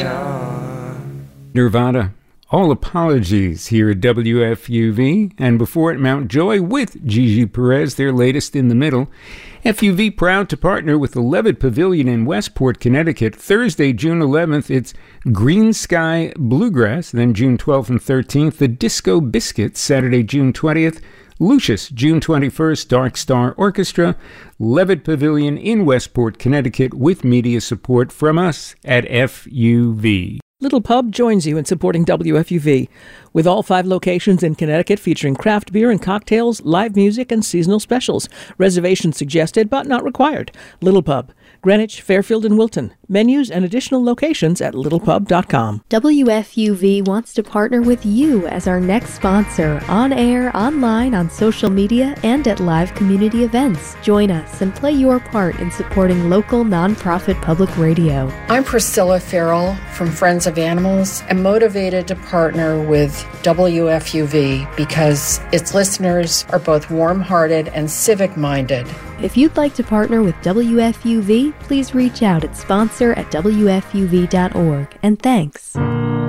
Nirvana. All apologies here at WFUV, and before it, Mount Joy with Gigi Perez, their latest in the middle. FUV proud to partner with the Levitt Pavilion in Westport, Connecticut. Thursday, June 11th, it's Green Sky Bluegrass. Then June 12th and 13th, the Disco Biscuits. Saturday, June 20th, Lucius. June 21st, Dark Star Orchestra. Levitt Pavilion in Westport, Connecticut, with media support from us at FUV. Little Pub joins you in supporting WFUV, with all 5 locations in Connecticut featuring craft beer and cocktails, live music, and seasonal specials. Reservations suggested but not required. Little Pub, Greenwich, Fairfield, and Wilton. Menus and additional locations at littlepub.com. WFUV wants to partner with you as our next sponsor, on air, online, on social media, and at live community events. Join us and play your part in supporting local nonprofit public radio. I'm Priscilla Farrell from Friends of Animals and motivated to partner with WFUV because its listeners are both warm-hearted and civic-minded. If you'd like to partner with WFUV, please reach out at sponsor@wfuv.org. And thanks.